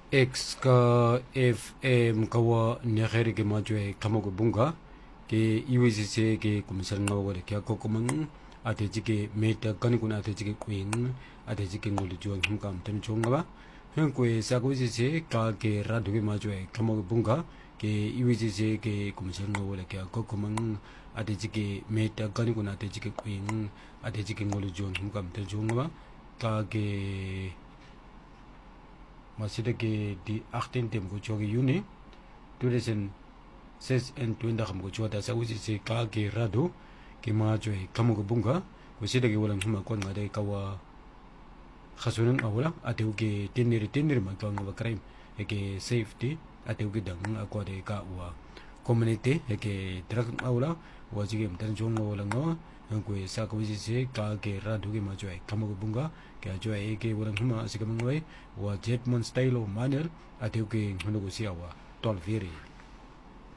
X ka FM kawa nyakhere ke majwe kamogo bunga ke iwisi ke kumisal ngawo le kya kokomang ate jike meta kanikuna ate jike queen ate jike ngoli juang himkam tem chonga ba henkwe sakwisi ka ke radu ke majwe kamogo bunga ke iwisi ke kumisal ngawo le kya kokomang ate jike meta kanikuna ate jike queen ate jike ngoli juang himkam tem chonga ba ka ke masida ke di 18 tem ko chogi yuni duresen ses en twinda kham ko chota sa usi se ka ke rado ke ma joy kamu ko bunga usida ke walang huma kon ngade kawa khasunan awala ateu ke tenir ma ka ngwa crime ke safety ateu ke dang ko de ka wa community ke drug awala wajige mtan jonga wala no ko sa ko se ka ke rado ke ma joy kamu ko bunga ke joy ke walang huma asikamangwai wa jetman style of manner ateu ke ngono ko siawa tol veri